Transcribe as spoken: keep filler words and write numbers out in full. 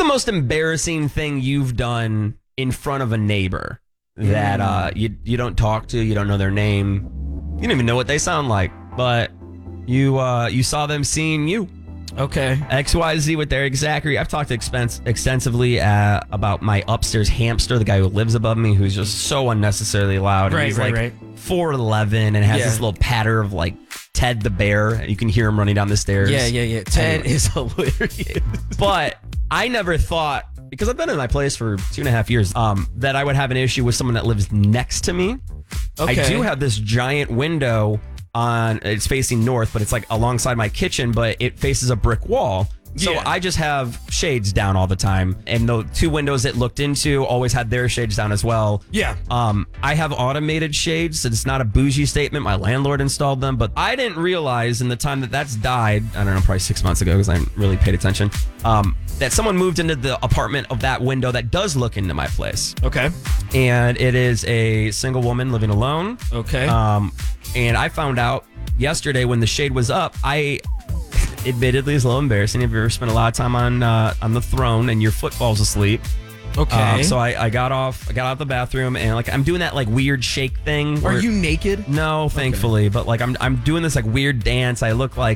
the most embarrassing thing you've done in front of a neighbor that Mm. uh, you you don't talk to, you don't know their name, you don't even know what they sound like, but you uh, you saw them seeing you? Okay. X Y Z with Eric Zachary. I've talked expense, extensively uh, about my upstairs hamster, the guy who lives above me, who's just so unnecessarily loud. Right, and he's right, like right. four eleven and has Yeah. this little patter of like Ted the bear. You can hear him running down the stairs. Yeah, yeah, yeah. Ted Anyway. is hilarious. But I never thought, because I've been in my place for two and a half years, um, that I would have an issue with someone that lives next to me. Okay. I do have this giant window on, it's facing north, but it's like alongside my kitchen, but it faces a brick wall. So Yeah. I just have shades down all the time. And the two windows it looked into always had their shades down as well. Yeah. Um, I have automated shades, so it's not a bougie statement. My landlord installed them, but I didn't realize in the time that that's died, I don't know, probably six months ago because I haven't really paid attention, um, that someone moved into the apartment of that window that does look into my place. Okay. And it is a single woman living alone. Okay. Um, and I found out yesterday when the shade was up, I... admittedly, it's a little embarrassing if you ever spent a lot of time on uh, on the throne and your foot falls asleep. Okay. Um, so I, I got off, I got out of the bathroom and like I'm doing that like weird shake thing. Are where- you naked? No, thankfully, but like I'm I'm doing this like weird dance. I look like